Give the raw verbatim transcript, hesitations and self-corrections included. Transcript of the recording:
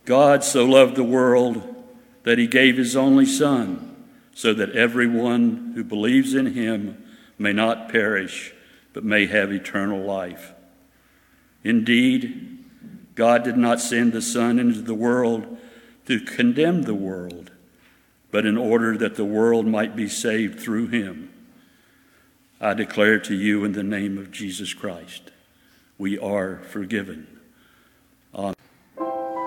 God so loved the world that he gave his only Son, so that everyone who believes in him may not perish, but may have eternal life. Indeed, God did not send the Son into the world to condemn the world, but in order that the world might be saved through him. I declare to you in the name of Jesus Christ, we are forgiven. Amen.